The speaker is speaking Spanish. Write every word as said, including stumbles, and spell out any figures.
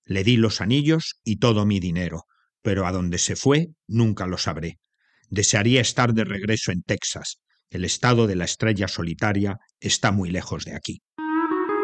Le di los anillos y todo mi dinero, pero a dónde se fue nunca lo sabré. Desearía estar de regreso en Texas. El estado de la Estrella Solitaria está muy lejos de aquí.